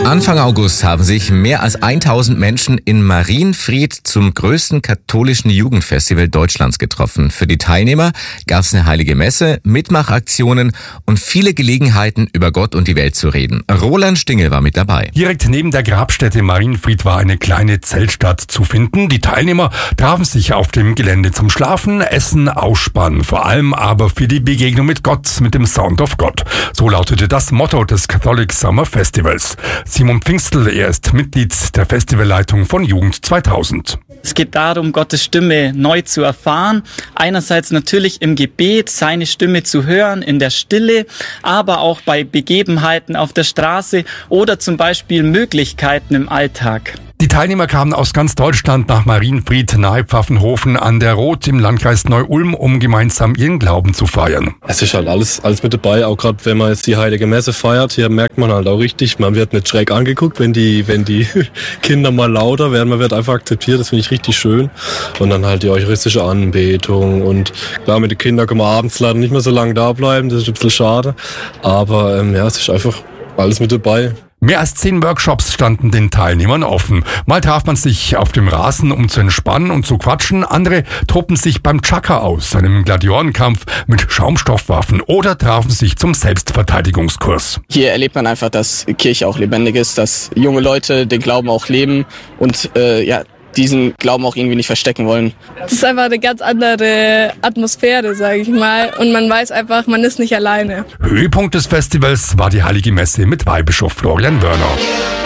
Anfang August haben sich mehr als 1000 Menschen in Marienfried zum größten katholischen Jugendfestival Deutschlands getroffen. Für die Teilnehmer gab es eine heilige Messe, Mitmachaktionen und viele Gelegenheiten, über Gott und die Welt zu reden. Roland Stingel war mit dabei. Direkt neben der Grabstätte Marienfried war eine kleine Zeltstadt zu finden. Die Teilnehmer trafen sich auf dem Gelände zum Schlafen, Essen, Ausspannen. Vor allem aber für die Begegnung mit Gott, mit dem Sound of God. So lautete das Motto des Catholic Summer Festivals. Simon Pfingstel, er ist Mitglied der Festivalleitung von Jugend 2000. Es geht darum, Gottes Stimme neu zu erfahren. Einerseits natürlich im Gebet, seine Stimme zu hören, in der Stille, aber auch bei Begebenheiten auf der Straße oder zum Beispiel Möglichkeiten im Alltag. Die Teilnehmer kamen aus ganz Deutschland nach Marienfried nahe Pfaffenhofen an der Roth im Landkreis Neu-Ulm, um gemeinsam ihren Glauben zu feiern. Es ist halt alles mit dabei, auch gerade wenn man jetzt die Heilige Messe feiert, hier merkt man halt auch richtig, man wird nicht schräg angeguckt, wenn die Kinder mal lauter werden, man wird einfach akzeptiert, das finde ich richtig schön. Und dann halt die eucharistische Anbetung und klar, mit den Kindern kann man abends leider nicht mehr so lange da bleiben, das ist ein bisschen schade, aber es ist einfach alles mit dabei. Mehr als 10 Workshops standen den Teilnehmern offen. Mal traf man sich auf dem Rasen, um zu entspannen und zu quatschen. Andere tobten sich beim Chakra aus, einem Gladiatorenkampf mit Schaumstoffwaffen, oder trafen sich zum Selbstverteidigungskurs. Hier erlebt man einfach, dass Kirche auch lebendig ist, dass junge Leute den Glauben auch leben und diesen Glauben auch irgendwie nicht verstecken wollen. Das ist einfach eine ganz andere Atmosphäre, sage ich mal. Und man weiß einfach, man ist nicht alleine. Höhepunkt des Festivals war die Heilige Messe mit Weihbischof Florian Wörner.